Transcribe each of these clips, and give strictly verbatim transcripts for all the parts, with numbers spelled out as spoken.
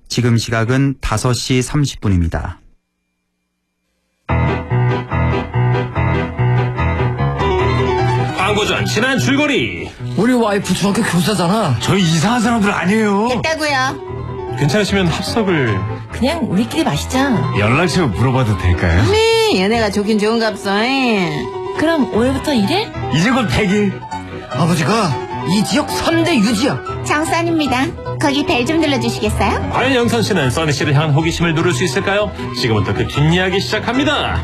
지금 시각은 다섯 시 삼십 분입니다. 광고 전 지난 줄거리. 우리 와이프 중학교 교사잖아. 저희 이상한 사람들 아니에요. 됐다고요. 괜찮으시면 합석을. 그냥 우리끼리 마시자. 연락처 물어봐도 될까요? 네, 연애가 좋긴 좋은갑서. 그럼 올해부터 일해? 이제 곧 백 일. 아버지가 이 지역 삼 대 유지야. 정선입니다. 거기 벨 좀 눌러주시겠어요? 과연 영선 씨는 써니 씨를 향한 호기심을 누를 수 있을까요? 지금부터 그 뒷이야기 시작합니다.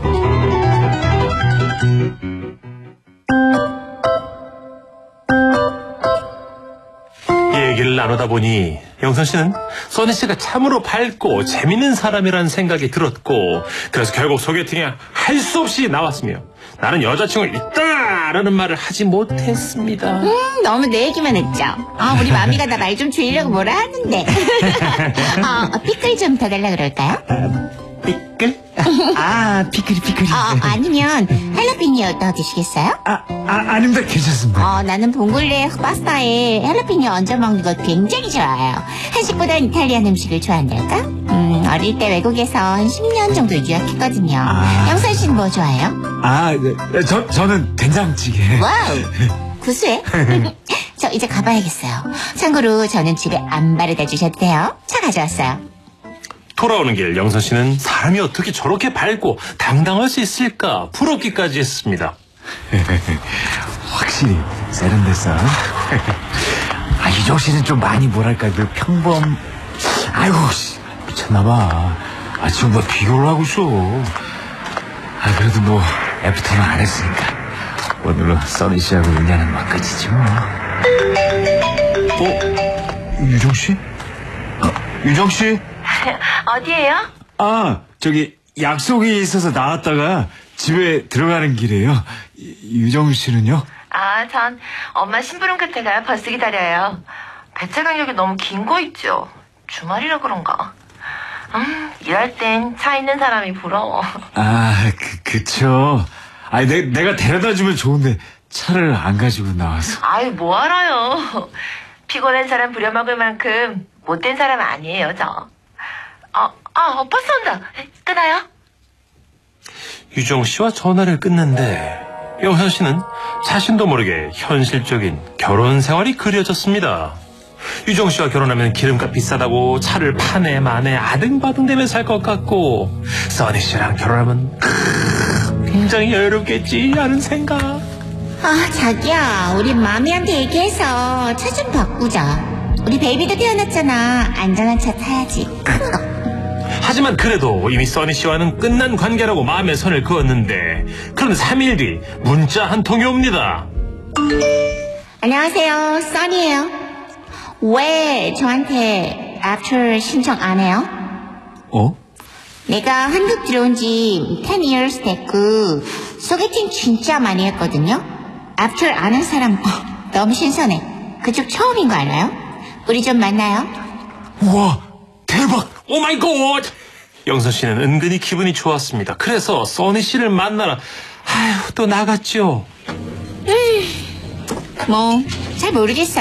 얘기를 나누다 보니 영선 씨는 써니 씨가 참으로 밝고 재밌는 사람이라는 생각이 들었고, 그래서 결국 소개팅에 할 수 없이 나왔으며 나는 여자친구가 있다라는 말을 하지 못했습니다. 음, 너무 내 얘기만 했죠. 아, 우리 마미가 나 말 좀 줄이려고 뭐라 하는데. 어, 피클 좀 더 달라 그럴까요? 피클? 아, 피클이 피클이. 어, 아니면 할라피뇨 더 드시겠어요? 아, 아, 아닙니다. 괜찮습니다. 어, 나는 봉골레 파스타에 할라피뇨 얹어 먹는 걸 굉장히 좋아해요. 한식보단 이탈리안 음식을 좋아한달까? 음, 어릴 때 외국에서 한 십 년 정도 유학했거든요. 아. 영선 씨는 뭐 좋아해요? 아, 네, 저, 저는 된장찌개. 와우, 구수해. 저 이제 가봐야겠어요. 참고로 저는 집에 안 바래다 주셔도 돼요. 차 가져왔어요. 돌아오는 길 영선 씨는 사람이 어떻게 저렇게 밝고 당당할 수 있을까 부럽기까지 했습니다. 확실히 세련됐어. 아, 유정 씨는 좀 많이 뭐랄까 그 평범. 아이고 씨, 미쳤나봐. 아, 지금 뭐 비교를 하고 있어. 아, 그래도 뭐 애프터는 안 했으니까 오늘로 써니 씨하고 일 년은 막 끝이지 뭐. 어? 유정 씨? 어, 유정 씨? 어디에요? 아, 저기 약속이 있어서 나왔다가 집에 들어가는 길이에요. 유정 씨는요? 아, 전 엄마 심부름 끝에 가요. 버스 기다려요. 배차 간격이 너무 긴 거 있죠. 주말이라 그런가. 음, 일할 땐 차 있는 사람이 부러워. 아, 그, 그쵸. 아니, 내, 내가 데려다 주면 좋은데 차를 안 가지고 나와서. 아유, 뭐 알아요. 피곤한 사람 부려먹을 만큼 못된 사람 아니에요, 저. 아, 아, 버스 온다. 끊어요? 유정 씨와 전화를 끊는데 영선 씨는 자신도 모르게 현실적인 결혼 생활이 그려졌습니다. 유정 씨와 결혼하면 기름값 비싸다고 차를 파네 마네 아등바등대며 살 것 같고, 써니 씨랑 결혼하면 크, 굉장히 여유롭겠지 하는 생각. 아, 자기야, 우리 마미한테 얘기해서 차 좀 바꾸자. 우리 베이비도 태어났잖아. 안전한 차 타야지. 큰 거. 하지만 그래도 이미 써니 씨와는 끝난 관계라고 마음에 선을 그었는데, 그런데 삼 일 뒤 문자 한 통이 옵니다. 안녕하세요, 써니예요. 왜 저한테 애프터 신청 안 해요? 어? 내가 한국 들어온 지 ten years 됐고 소개팅 진짜 많이 했거든요. 애프터 아는 사람 어, 너무 신선해. 그쪽 처음인 거 알아요? 우리 좀 만나요. 우와, 대박! 오 마이 갓! 영선 씨는 은근히 기분이 좋았습니다. 그래서 써니 씨를 만나러 아휴 또 나갔죠. 뭐 잘 모르겠어요.